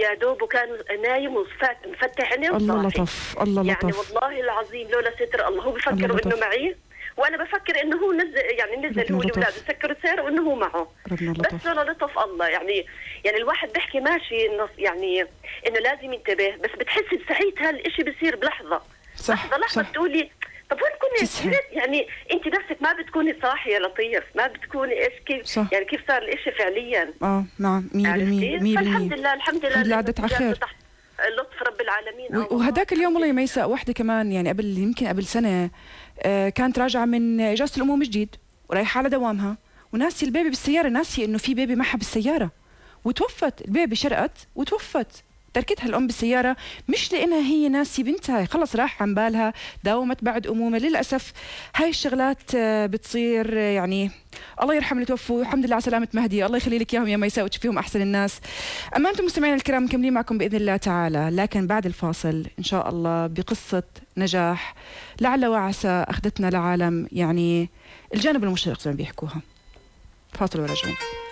يا دوب وكان نايم مفتح عينيه الله لطف، الله لطف. يعني والله العظيم لولا ستر الله. هو بفكروا انه معي وانا بفكر انه هو نزل، يعني نزل هو الاولاد سكروا سير وانه هو معه. بس لولا لطف الله. يعني الواحد بيحكي ماشي يعني انه لازم ينتبه، بس بتحس بساعتها الاشي بيصير بلحظه. صح لحظه صح. بتقولي طب وين كنت؟ يعني انت نفسك ما بتكوني صاحيه يا لطيف، ما بتكوني ايش كيف صح. يعني كيف صار الاشي فعليا. نعم 100%. فالحمد لله الحمد لله عدت على خير، لطف رب العالمين. وهداك اليوم والله يا ميساء وحده كمان يعني يمكن قبل سنه كانت راجعه من اجازه الاموم جديد ورايحه على دوامها وناسي البيبي بالسياره، ناسي انه في بيبي معها بالسياره وتوفت. البيبي شرقت وتوفت، تركتها الام بالسياره مش لانها هي ناسي بنتها، خلص راح عن بالها، داومت بعد امومه. للاسف هاي الشغلات بتصير. يعني الله يرحم اللي توفوا، الحمد لله على سلامه مهدي، الله يخلي لك اياهم يا ميساء وتشوفيهم احسن الناس. اما انتم مستمعينا الكرام مكملين معكم باذن الله تعالى، لكن بعد الفاصل ان شاء الله بقصه نجاح لعل وعسى اخذتنا لعالم يعني الجانب المشرق زي ما بيحكوها. فاصل ورجعون.